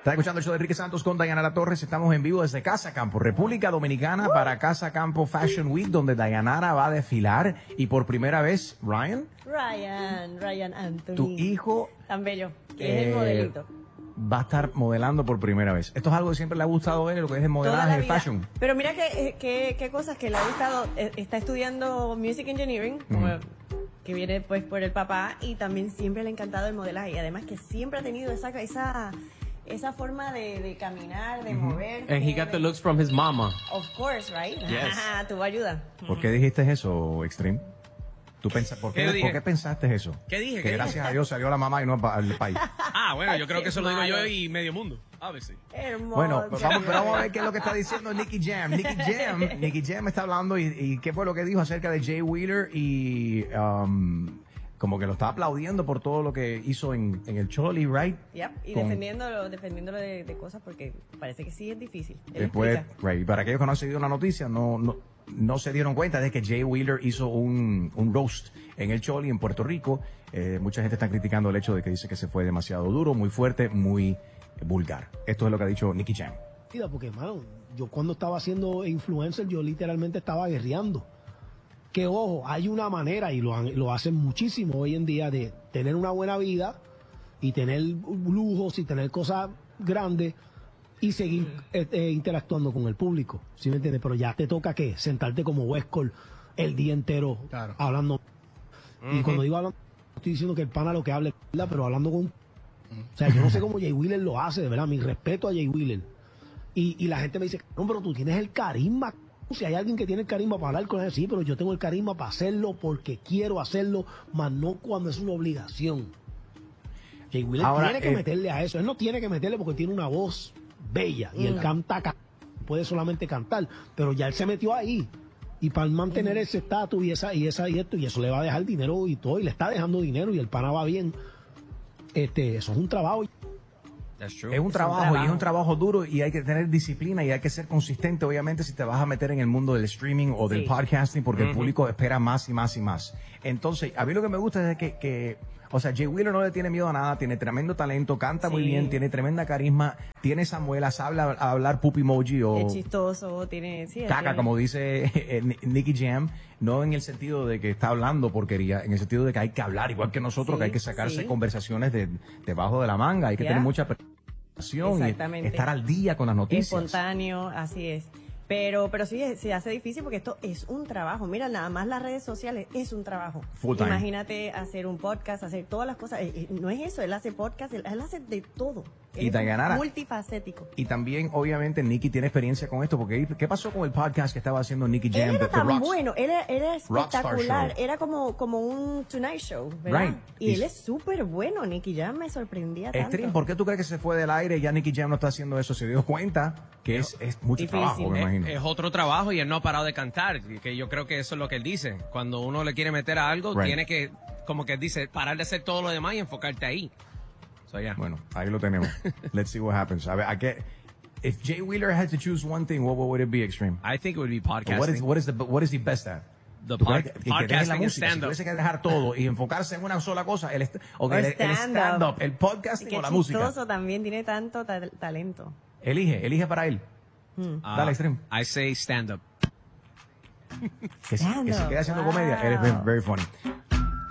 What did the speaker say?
Está escuchando el show de Enrique Santos con Dayanara Torres. Estamos en vivo desde Casa Campo, República Dominicana, para Casa Campo Fashion Week, donde Dayanara va a desfilar. Y por primera vez, Ryan Anthony. Tu hijo. Tan bello, que es el modelito. Va a estar modelando por primera vez. Esto es algo que siempre le ha gustado ver, lo que es el modelaje, el fashion. Pero mira qué cosas que le ha gustado. Está estudiando Music Engineering, que viene pues por el papá, y también siempre le ha encantado el modelaje. Y además que siempre ha tenido esa forma de caminar, de moverse. And he got the looks from his mama. Of course, right? Yes. Tuvo ayuda. ¿Por qué dijiste eso, Extreme? ¿Por qué pensaste eso? ¿Qué dije? Que gracias a Dios salió la mamá y no el país. Bueno, yo creo que eso lo digo yo y medio mundo. A ver si. Hermoso. Bueno, pues vamos a ver qué es lo que está diciendo Nicky Jam. Nicky Jam está hablando y qué fue lo que dijo acerca de Jay Wheeler y como que lo está aplaudiendo por todo lo que hizo en el Choli, right? Yep, y defendiéndolo de cosas porque parece que sí es difícil. Después, right, para aquellos que no han seguido la noticia, no se dieron cuenta de que Jay Wheeler hizo un roast en el Choli en Puerto Rico. Mucha gente está criticando el hecho de que dice que se fue demasiado duro, muy fuerte, muy vulgar. Esto es lo que ha dicho Nicky Jam. Porque, hermano, yo cuando estaba haciendo influencer, yo literalmente estaba guerreando. Que, ojo, hay una manera, y lo hacen muchísimo hoy en día, de tener una buena vida y tener lujos y tener cosas grandes y seguir interactuando con el público. ¿Sí me entiendes? Pero ya te toca, ¿qué? Sentarte como Westcol el día entero hablando. Y cuando digo hablando, estoy diciendo que el pana lo que hable, pero hablando con... O sea, yo no sé cómo Jay Wheeler lo hace, de verdad. Mi respeto a Jay Wheeler. Y la gente me dice, no, pero tú tienes el carisma. Si hay alguien que tiene el carisma para hablar con él, sí, pero yo tengo el carisma para hacerlo porque quiero hacerlo, más no cuando es una obligación. Jay Wheeler tiene que meterle a eso. Él no tiene que meterle porque tiene una voz bella y él canta, puede solamente cantar, pero ya él se metió ahí. Y para mantener ese estatus y eso le va a dejar dinero y todo, y le está dejando dinero y el pana va bien. Eso es un trabajo. Es un trabajo y es un trabajo duro y hay que tener disciplina y hay que ser consistente, obviamente, si te vas a meter en el mundo del streaming o del podcasting, porque el público espera más y más y más. Entonces, a mí lo que me gusta es que o sea, Jay Wheeler no le tiene miedo a nada, tiene tremendo talento, canta muy bien, tiene tremenda carisma, tiene esa muela, sabe hablar poop emoji o... Es chistoso, tiene... Sí, caca, como dice Nicky Jam, no en el sentido de que está hablando porquería, en el sentido de que hay que hablar igual que nosotros, que hay que sacarse conversaciones debajo de la manga, hay que tener mucha preparación y estar al día con las noticias. Espontáneo, así es. Pero sí, se hace difícil porque esto es un trabajo. Mira, nada más las redes sociales es un trabajo. Full time. Imagínate hacer un podcast, hacer todas las cosas. No es eso, él hace podcast, él hace de todo. Y Dayanara, multifacético. Y también, obviamente, Nicky tiene experiencia con esto, porque ¿qué pasó con el podcast que estaba haciendo Nicky Jam? Él era tan bueno, él era espectacular, era como un Tonight Show, ¿verdad? Right. Y él es súper bueno, Nicky Jam me sorprendía tanto. Extreme, ¿por qué tú crees que se fue del aire y ya Nicky Jam no está haciendo eso? Se dio cuenta que es mucho trabajo, me imagino. Es otro trabajo y él no ha parado de cantar, que yo creo que eso es lo que él dice. Cuando uno le quiere meter a algo, tiene que, como que dice, parar de hacer todo lo demás y enfocarte ahí. So, yeah. Bueno, ahí lo tenemos. Let's see what happens. A ver, if Jay Wheeler had to choose one thing, what would it be, Extreme? I think it would be podcasting. What is he best at? Podcasting and stand-up. Si tuviese que dejar todo y enfocarse en una sola cosa, el stand-up, el podcasting o la música. Qué chistoso también, tiene tanto talento. Elige para él. Dale, Extreme. I say stand-up. Que se quede haciendo comedia. Él es very funny.